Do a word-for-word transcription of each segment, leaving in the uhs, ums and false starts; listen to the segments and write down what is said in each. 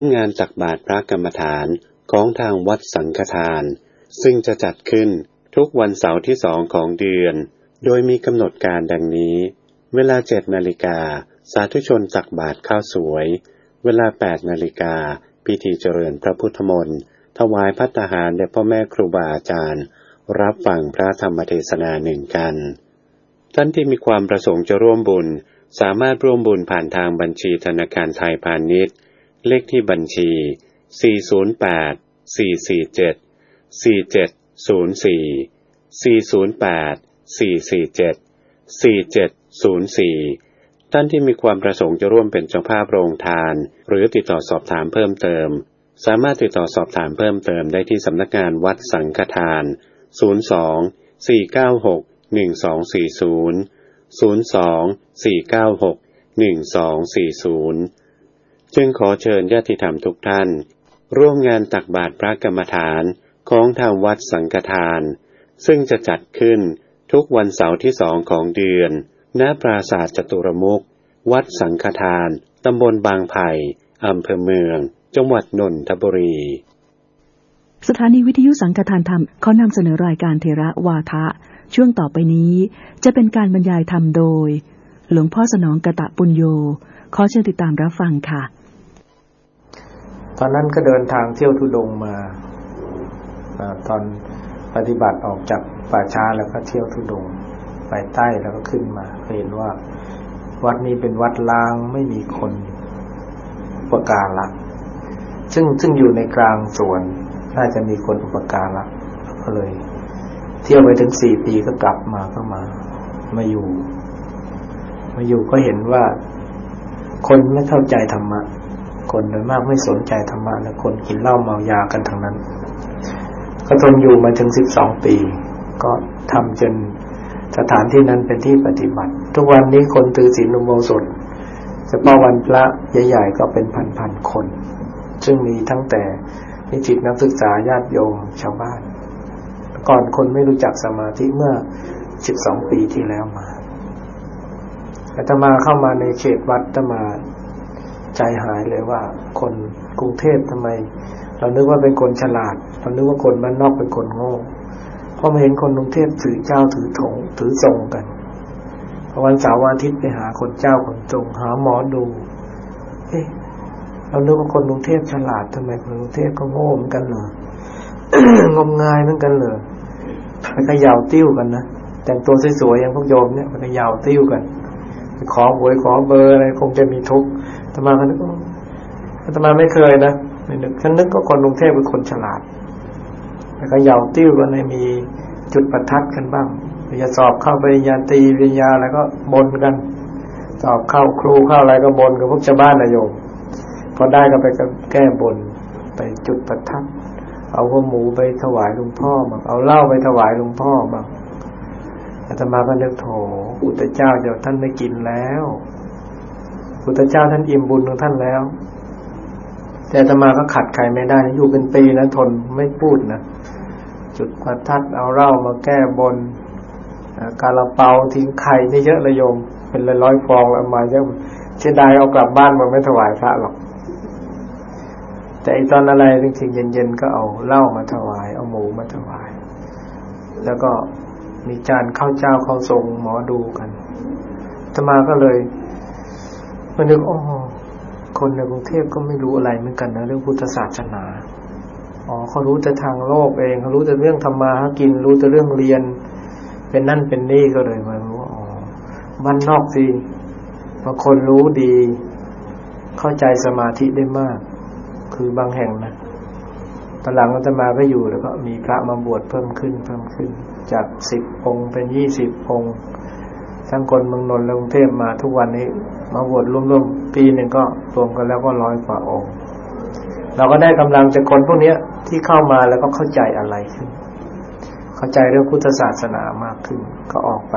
งานตักบาตรพระกรรมฐานของทางวัดสังฆทานซึ่งจะจัดขึ้นทุกวันเสาร์ที่สองของเดือนโดยมีกำหนดการดังนี้เวลาเจ็ดนาฬิกาสาธุชนตักบาตรข้าวสวยเวลาแปดนาฬิกาพิธีเจริญพระพุทธมนต์ถวายภัตตาหารแด่พ่อแม่ครูบาอาจารย์รับฟังพระธรรมเทศนาหนึ่งกันท่านที่มีความประสงค์จะร่วมบุญสามารถร่วมบุญผ่านทางบัญชีธนาคารไทยพาณิชย์เลขที่บัญชีสี่ ศูนย์ แปด สี่ สี่ เจ็ด สี่ เจ็ด ศูนย์ สี่ สี่ ศูนย์ แปด สี่ สี่ เจ็ด สี่ เจ็ด ศูนย์ สี่ท่านที่มีความประสงค์จะร่วมเป็นเจ้าภาพโรงทานหรือติดต่อสอบถามเพิ่มเติมสามารถติดต่อสอบถามเพิ่มเติมได้ที่สำนักงานวัดสังฆทานศูนย์ สอง สี่ เก้า หก หนึ่ง สอง สี่ ศูนย์ ศูนย์ สอง สี่ เก้า หก หนึ่ง สอง สี่ ศูนย์จึงขอเชิญญาติธรรมทุกท่านร่วมงานตักบาตรพระกรรมฐานของทางวัดสังฆทานซึ่งจะจัดขึ้นทุกวันเสาร์ที่สองของเดือนณปราสาทจตุรมุขวัดสังฆทานตำบลบางไผ่อำเภอเมืองจังหวัดนนทบุรีสถานีวิทยุสังฆทานธรรมขอนำเสนอรายการเทระวาทะช่วงต่อไปนี้จะเป็นการบรรยายธรรมโดยหลวงพ่อสนองกตปุญโญขอเชิญติดตามรับฟังค่ะตอนนั้นก็เดินทางเที่ยวธุดงค์มาตอนปฏิบัติออกจากป่าช้าแล้วก็เที่ยวธุดงค์ไปใต้แล้วก็ขึ้นมาเห็นว่าวัดนี้เป็นวัดล้างไม่มีคนอุปการะซึ่งซึ่งอยู่ในกลางสวนน่าจะมีคนอุปการะก็เลยเที่ยวไปถึงสี่ปีก็กลับมาก็มามาอยู่มาอยู่ก็เห็นว่าคนไม่เข้าใจธรรมะคนโดยมากไม่สนใจธรรมะและคนกินเหล้าเมายากันทั้งนั้นก็ทนอยู่มาถึงสิบสองปีก็ทำจนสถานที่นั้นเป็นที่ปฏิบัติทุกวันนี้คนถือศีลอุโบสถเฉพาะวันพระใหญ่ๆก็เป็นพันๆคนซึ่งมีทั้งแต่นิสิตนักศึกษาญาติโยมชาวบ้านก่อนคนไม่รู้จักสมาธิเมื่อสิบสองปีที่แล้วมาอาตมาเข้ามาในเขตวัดอาตมาใจหายเลยว่าคนกรุงเทพทำไมเรานึกว่าเป็นคนฉลาดเรานึกว่าคนบ้านนอกเป็นคนโง่พอมาเห็นคนกรุงเทพถือเจ้าถือถงถือทรงกันพอวันเสาร์วันอาทิตย์ไปหาคนเจ้าคนทรงหาหมอดูเอ๊ะเรานึกว่าคนกรุงเทพฉลาดทำไมคนกรุงเทพก็โง่เหมือนกันเหรอ งมงายเหมือนกันเหรอมันก็ยาวติ้วกันนะแต่งตัวสวยๆอย่างพวกโยมเนี่ยมันก็ยาวติ้วกันขอหวยขอเบอร์อะไรคงจะมีทุกข์อาตมาก็นึกอาตมาไม่เคยนะไม่นึกฉันนึกว่าคนกรุงเทพเป็นคนฉลาดแล้วก็ยาวติ้วกันเลยมีจุดประทัดกันบ้างจะสอบเข้าปริญญาตรีปริญญาแล้วก็บนกันสอบเข้าครูเข้าอะไรก็บนกับพวกชาวบ้านนะโยมพอได้ก็ไปแก้บนไปจุดประทัดเอาหัวหมูไปถวายหลวงพ่อบ้างเอาเหล้าไปถวายหลวงพ่อบ้างอาตมาก็นึกโถพุทธเจ้าเดี๋ยวท่านไม่กินแล้วพุทธเจ้าท่านอิ่มบุญของท่านแล้วแต่อาตมาก็ขัดใครไม่ได้อยู่เป็นปีนะทนไม่พูดนะจุดประทัดเอาเหล้ามาแก้บนกาละเปาทิ้งไข่นี่เยอะเลยโยมเป็นร้อยๆฟองแล้วมาเยอะเสียดายเอากลับบ้านมาไม่ถวายพระหรอกแต่ไอ้ตอนอะไรจริงๆเย็นๆก็เอาเหล้ามาถวายเอาหมูมาถวายแล้วก็มีจานข้าวเจ้าข้าวทรงหมอดูกันอาตมาก็เลยมานึกอ๋อคนในกรุงเทพก็ไม่รู้อะไรเหมือนกันนะเรื่องพุทธศาสนาอ๋อเขารู้แต่ทางโลกเองเขารู้แต่เรื่องทำมาหากินรู้แต่เรื่องเรียนเป็นนั่นเป็นนี่ก็เลยมารู้อ๋อบ้านนอกสิบางคนรู้ดีเข้าใจสมาธิได้มากคือบางแห่งนะตอนหลังอาตมาก็อยู่แล้วก็มีพระมาบวชเพิ่มขึ้นเพิ่มขึ้นจากสิบองค์เป็นยี่สิบองค์ทั้งคนเมืองนนท์และกรุงเทพมาทุกวันนี้มาบวชร่วมๆปีหนึ่งก็รวมกันแล้วก็ร้อยกว่าองค์เราก็ได้กำลังจากคนพวกนี้ที่เข้ามาแล้วก็เข้าใจอะไรขึ้นเข้าใจเรื่องพุทธศาสนามากขึ้นก็ออกไป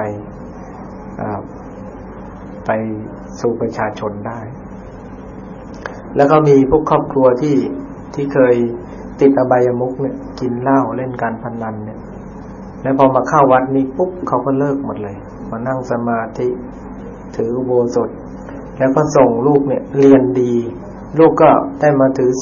ไปสู่ประชาชนได้แล้วก็มีพวกครอบครัวที่ที่เคยติดอบายมุขเนี่ยกินเหล้าเล่นการพนันเนี่ยแล้วพอมาเข้าวัดนี้ปุ๊บเขาก็เลิกหมดเลยมานั่งสมาธิถืออุโบสถแล้วก็ส่งลูกเนี่ยเรียนดีลูกก็ได้มาถือ